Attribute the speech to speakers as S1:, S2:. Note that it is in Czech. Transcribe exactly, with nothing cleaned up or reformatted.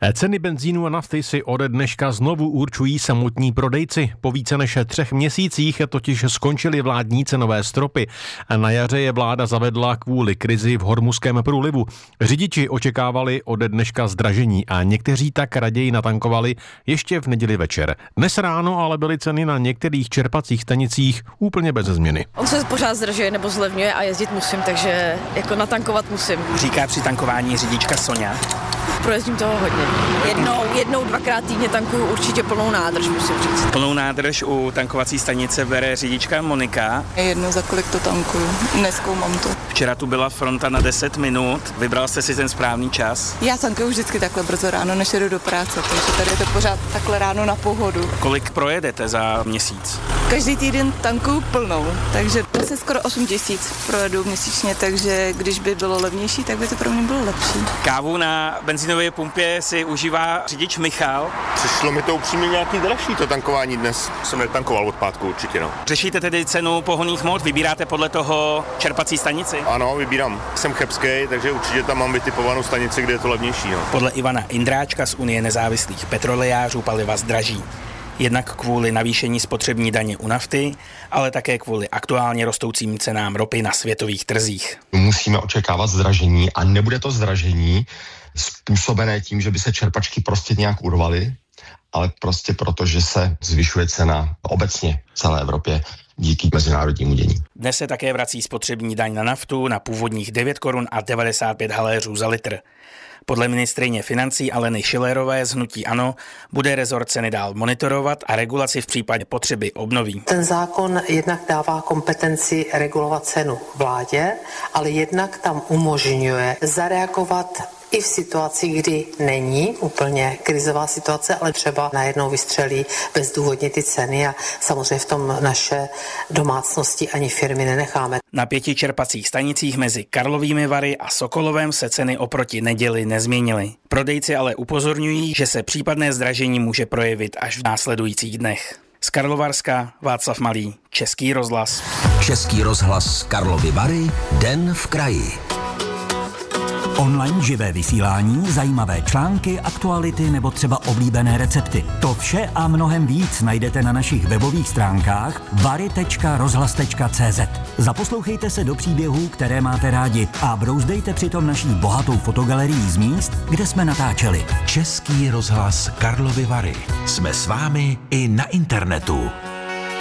S1: Ceny benzínu a nafty si ode dneška znovu určují samotní prodejci. Po více než třech měsících totiž skončily vládní cenové stropy. Na jaře je vláda zavedla kvůli krizi v Hormuzském průlivu. Řidiči očekávali ode dneška zdražení a někteří tak raději natankovali ještě v neděli večer. Dnes ráno ale byly ceny na některých čerpacích stanicích úplně bez změny.
S2: On se pořád zdražuje nebo zlevňuje a jezdit musím, takže jako natankovat musím.
S3: Říká při tankování řidička Sonja.
S2: Projezdím toho hodně. Jednou, jednou, dvakrát týdně tankuju určitě plnou nádrž, musím říct.
S3: Plnou nádrž u tankovací stanice bere řidička Monika.
S4: Jedno za kolik to tankuju, nezkoumám to.
S3: Včera tu byla fronta na deset minut, vybral jste si ten správný čas?
S4: Já tankuju vždycky takhle brzo ráno, než jdu do práce, takže tady je to pořád takhle ráno na pohodu.
S3: Kolik projedete za měsíc?
S4: Každý týden tankuju plnou, takže asi skoro osm tisíc projedu měsíčně, takže když by bylo levnější, tak by to pro mě bylo lepší.
S3: Kávu na benzinové pumpě si užívá řidič Michal.
S5: Přišlo mi to upřímně nějaký dražší to tankování dnes. Jsem netankoval od pátku určitě, no.
S3: Řešíte tedy cenu pohonných hmot? Vybíráte podle toho čerpací stanici?
S5: Ano, vybírám. Jsem chebský, takže určitě tam mám vytipovanou stanici, kde je to levnější, no.
S3: Podle Ivana Indráčka z Unie nezávislých petrolejářů paliva zdraží. Jednak kvůli navýšení spotřební daně u nafty, ale také kvůli aktuálně rostoucím cenám ropy na světových trzích.
S6: Musíme očekávat zdražení a nebude to zdražení způsobené tím, že by se čerpačky prostě nějak urvaly, ale prostě proto, že se zvyšuje cena obecně v celé Evropě díky mezinárodnímu dění.
S3: Dnes se také vrací spotřební daň na naftu na původních devět korun a devadesát pět haléřů za litr. Podle ministryně financí Aleny Schillerové z hnutí ANO bude rezort ceny dál monitorovat a regulaci v případě potřeby obnoví.
S7: Ten zákon jednak dává kompetenci regulovat cenu vládě, ale jednak tam umožňuje zareagovat i v situaci, kdy není úplně krizová situace, ale třeba najednou vystřelí bezdůvodně ty ceny a samozřejmě v tom naše domácnosti ani firmy nenecháme.
S3: Na pěti čerpacích stanicích mezi Karlovými Vary a Sokolovem se ceny oproti neděli nezměnily. Prodejci ale upozorňují, že se případné zdražení může projevit až v následujících dnech. Z Karlovarska Václav Malý, Český rozhlas.
S8: Český rozhlas Karlovy Vary, den v kraji.
S9: Online živé vysílání, zajímavé články, aktuality nebo třeba oblíbené recepty. To vše a mnohem víc najdete na našich webových stránkách vary tečka rozhlas tečka cé zet. Zaposlouchejte se do příběhů, které máte rádi a brouzdejte přitom naší bohatou fotogalerií z míst, kde jsme natáčeli.
S8: Český rozhlas Karlovy Vary. Jsme s vámi i na internetu.